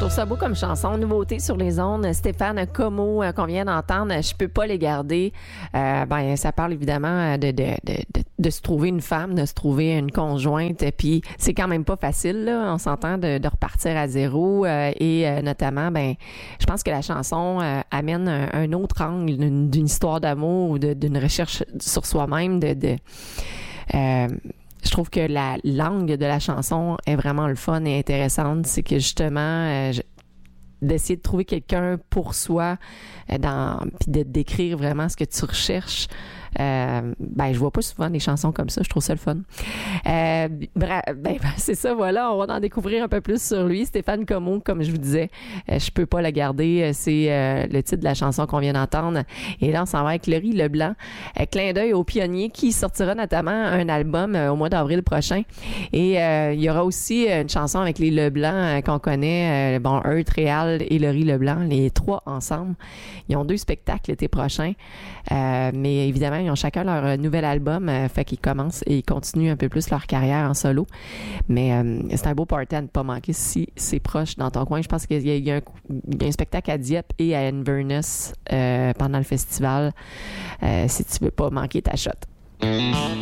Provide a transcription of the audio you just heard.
trouve ça beau comme chanson. Nouveauté sur les ondes. Stéphane Comeau qu'on vient d'entendre. Je peux pas les garder. Ça parle évidemment de se trouver une femme, de se trouver une conjointe. Puis c'est quand même pas facile, là. On s'entend de repartir à zéro. Notamment, je pense que la chanson amène un autre angle d'une histoire d'amour ou d'une recherche sur soi-même. Je trouve que l'angle de la chanson est vraiment le fun et intéressante. C'est que justement, d'essayer de trouver quelqu'un pour soi, puis de décrire vraiment ce que tu recherches. Je vois pas souvent des chansons comme ça. Je trouve ça le fun. C'est ça, voilà. On va en découvrir un peu plus sur lui. Stéphane Comeau, comme je vous disais, je peux pas la garder. C'est le titre de la chanson qu'on vient d'entendre. Et là, on s'en va avec Laurie Leblanc. Clin d'œil au pionnier qui sortira notamment un album au mois d'avril prochain. Et il y aura aussi une chanson avec les Leblanc qu'on connaît. Earth, Réal et Laurie Leblanc, les trois ensemble. Ils ont 2 spectacles l'été prochain. Mais évidemment, ils ont chacun leur nouvel album, fait qu'ils commencent et ils continuent un peu plus leur carrière en solo. Mais c'est un beau party à ne pas manquer si c'est proche dans ton coin. Je pense qu'il y a un spectacle à Dieppe et à Inverness pendant le festival. Si tu veux pas manquer ta shot.